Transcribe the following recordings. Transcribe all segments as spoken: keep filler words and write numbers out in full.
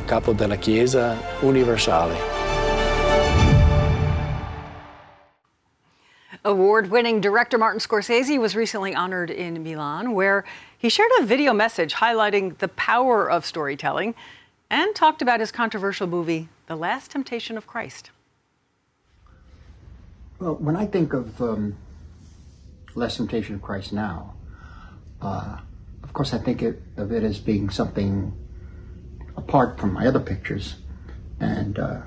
capo della Chiesa universale. Award-winning director Martin Scorsese was recently honored in Milan, where he shared a video message highlighting the power of storytelling and talked about his controversial movie, The Last Temptation of Christ. Well, when I think of um, Last Temptation of Christ now, uh, of course I think it, of it as being something apart from my other pictures, and uh,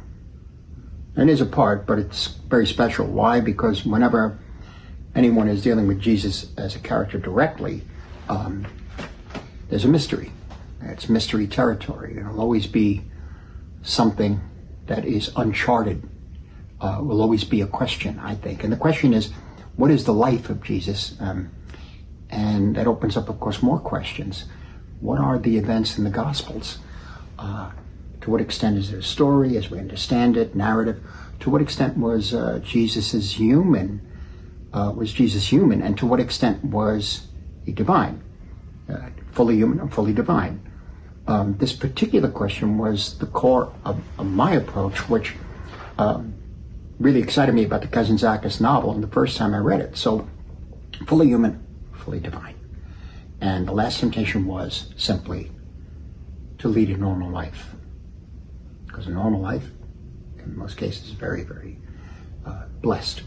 and it is apart, but it's very special. Why? Because whenever anyone is dealing with Jesus as a character directly, um, there's a mystery. It's mystery territory. It'll always be something that is uncharted. Uh, will always be a question, I think. And the question is, what is the life of Jesus? Um, and that opens up, of course, more questions. What are the events in the Gospels? Uh, to what extent is it a story, as we understand it, narrative? To what extent was uh, Jesus' human, uh, was Jesus human, and to what extent was he divine? Uh, fully human or fully divine? Um, this particular question was the core of, of my approach, which um, really excited me about the Kazantzakis novel and the first time I read it. So, fully human, fully divine. And the last temptation was simply to lead a normal life. Because a normal life, in most cases, is very, very uh, blessed.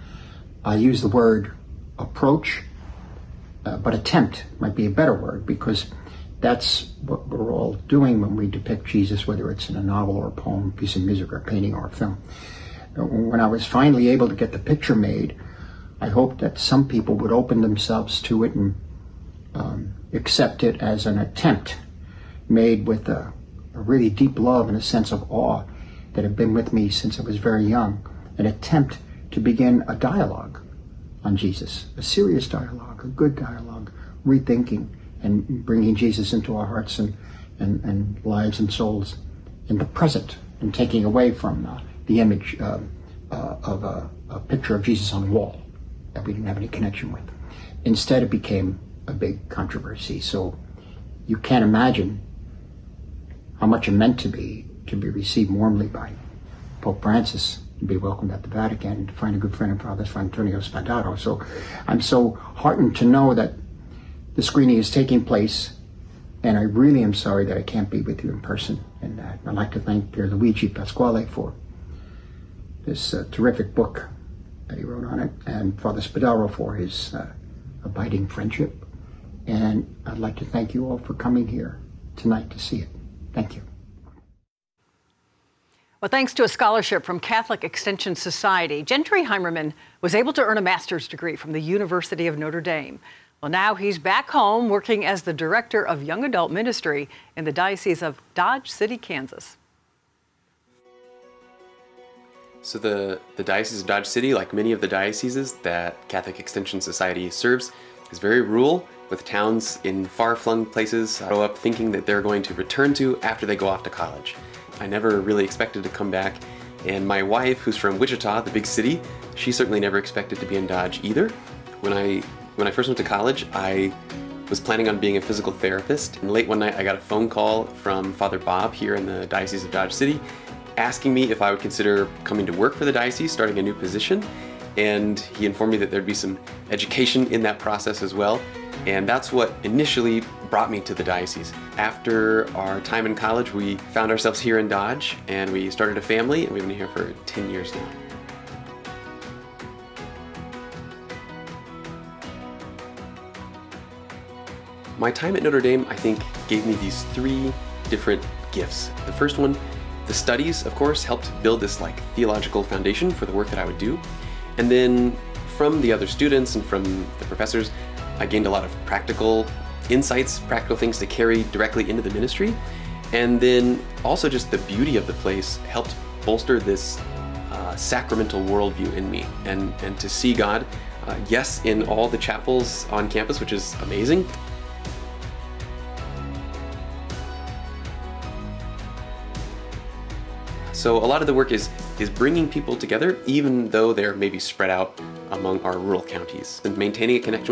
I use the word approach, uh, but attempt might be a better word, because that's what we're all doing when we depict Jesus, whether it's in a novel or a poem, piece of music or a painting or a film. When I was finally able to get the picture made, I hoped that some people would open themselves to it and um, accept it as an attempt made with a, a really deep love and a sense of awe that had been with me since I was very young, an attempt to begin a dialogue on Jesus, a serious dialogue, a good dialogue, rethinking and bringing Jesus into our hearts and, and, and lives and souls in the present, and taking away from uh, the image uh, uh, of a, a picture of Jesus on the wall that we didn't have any connection with. Instead, it became a big controversy. So you can't imagine how much it meant to be to be received warmly by Pope Francis, to be welcomed at the Vatican, to find a good friend of Father Antonio Spadaro. So I'm so heartened to know that the screening is taking place, and I really am sorry that I can't be with you in person. And uh, I'd like to thank Pier Luigi Pasquale for this uh, terrific book that he wrote on it, and Father Spadaro for his uh, abiding friendship. And I'd like to thank you all for coming here tonight to see it. Thank you. Well, thanks to a scholarship from Catholic Extension Society, Gentry Heimermann was able to earn a master's degree from the University of Notre Dame. Well, now he's back home working as the director of young adult ministry in the Diocese of Dodge City, Kansas. So the, the Diocese of Dodge City, like many of the dioceses that Catholic Extension Society serves, is very rural, with towns in far-flung places I grow up thinking that they're going to return to after they go off to college. I never really expected to come back, and my wife, who's from Wichita, the big city, she certainly never expected to be in Dodge either. When I When I first went to college, I was planning on being a physical therapist, and late one night I got a phone call from Father Bob here in the Diocese of Dodge City asking me if I would consider coming to work for the diocese, starting a new position, and he informed me that there'd be some education in that process as well, and that's what initially brought me to the diocese. After our time in college, we found ourselves here in Dodge, and we started a family, and we've been here for ten years now. My time at Notre Dame, I think, gave me these three different gifts. The first one, the studies, of course, helped build this like theological foundation for the work that I would do. And then from the other students and from the professors, I gained a lot of practical insights, practical things to carry directly into the ministry. And then also just the beauty of the place helped bolster this uh, sacramental worldview in me. And, and to see God, uh, yes, in all the chapels on campus, which is amazing, so a lot of the work is, is bringing people together, even though they're maybe spread out among our rural counties, and maintaining a connection